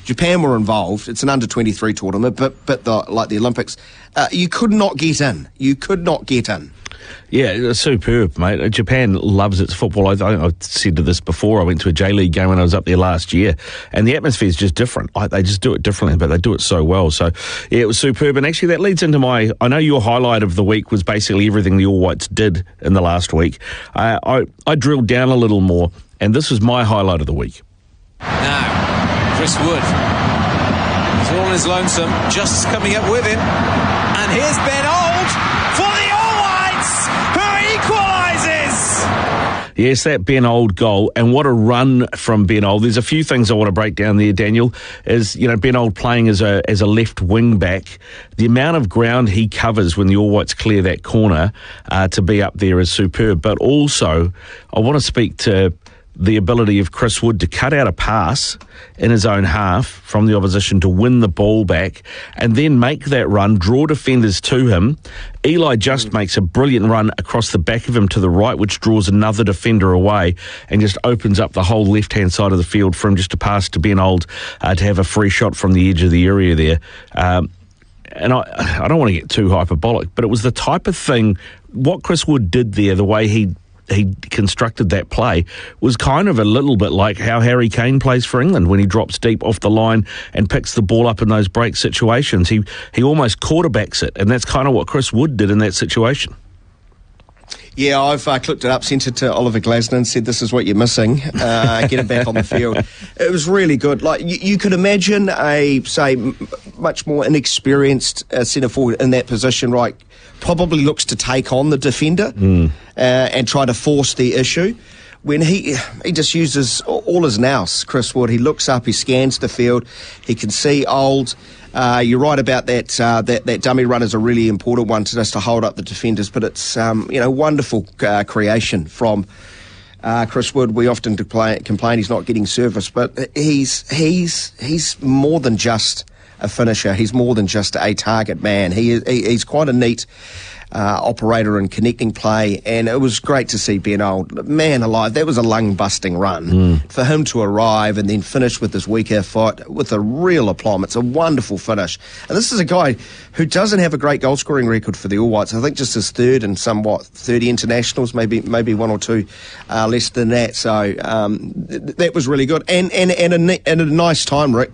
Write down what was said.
Japan were involved. It's an under-23 tournament, but like the Olympics, you could not get in. You could not get in. Yeah, superb, mate. Japan loves its football. I said to this before. I went to a J-League game when I was up there last year, and the atmosphere is just different. They just do it differently, but they do it so well. So, yeah, it was superb. And actually, that leads into I know your highlight of the week was basically everything the All Whites did in the last week. I drilled down a little more, and this was my highlight of the week. Now, Chris Wood. He's all on his lonesome, just coming up with him. And here's Ben Old for the All Whites, who equalises. Yes, that Ben Old goal, and what a run from Ben Old. There's a few things I want to break down there, Daniel. Is, Ben Old playing as a left wing back. The amount of ground he covers when the All Whites clear that corner to be up there is superb. But also, I want to speak to the ability of Chris Wood to cut out a pass in his own half from the opposition to win the ball back and then make that run, draw defenders to him. Eli just makes a brilliant run across the back of him to the right, which draws another defender away and just opens up the whole left-hand side of the field for him just to pass to Ben Old to have a free shot from the edge of the area there. And I don't want to get too hyperbolic, but it was the type of thing, what Chris Wood did there, the way he constructed that play was kind of a little bit like how Harry Kane plays for England when he drops deep off the line and picks the ball up in those break situations. He almost quarterbacks it, and that's kind of what Chris Wood did in that situation. Yeah, I've clipped it up, sent it to Oliver Glasner, said this is what you're missing. Get it back on the field. It was really good. Like you could imagine much more inexperienced centre forward in that position, right? Probably looks to take on the defender and try to force the issue. When he just uses all his nous, Chris Wood. He looks up, he scans the field, he can see Old. You're right about that. That dummy run is a really important one to just to hold up the defenders. But it's wonderful creation from Chris Wood. We often complain he's not getting service, but he's more than just a finisher. He's more than just a target man. He's quite a neat operator and connecting play, and it was great to see Ben Old. Man alive, that was a lung-busting run. For him to arrive and then finish with his weaker foot with a real aplomb. It's a wonderful finish. And this is a guy who doesn't have a great goal-scoring record for the All Whites. I think just his third and somewhat 30 internationals, maybe one or two less than that. So that was really good. And a nice time, Rick.